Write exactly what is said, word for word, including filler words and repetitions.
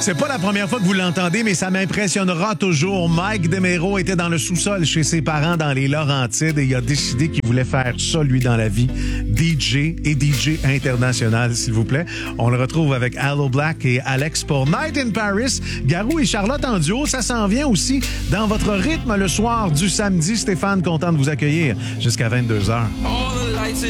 C'est pas la première fois que vous l'entendez, mais ça m'impressionnera toujours. Mike DeMero était dans le sous-sol chez ses parents dans les Laurentides et il a décidé qu'il voulait faire ça, lui, dans la vie. D J et D J international, s'il vous plaît. On le retrouve avec Allo Black et Alex pour Night in Paris. Garou et Charlotte en duo, ça s'en vient aussi dans votre rythme le soir du samedi. Stéphane, content de vous accueillir jusqu'à vingt-deux heures.